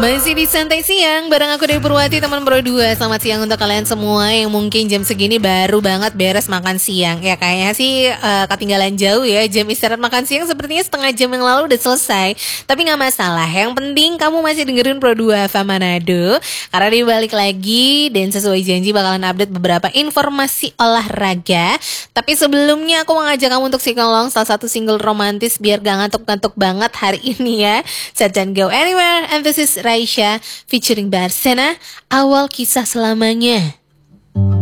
Masih di Santai Siang bareng aku Dewi Purwati, teman Pro 2. Selamat siang untuk kalian semua yang mungkin jam segini baru banget beres makan siang. Ya kayaknya sih ketinggalan jauh ya. Jam istirahat makan siang sepertinya setengah jam yang lalu udah selesai. Tapi gak masalah, yang penting kamu masih dengerin Pro 2 Ava Manado. Karena dia balik lagi dan sesuai janji bakalan update beberapa informasi olahraga. Tapi sebelumnya aku mau ngajak kamu untuk sing along salah satu single romantis biar gak ngantuk-ngantuk banget hari ini ya. So don't go anywhere, and this is Raisya featuring Barsena, Awal Kisah Selamanya.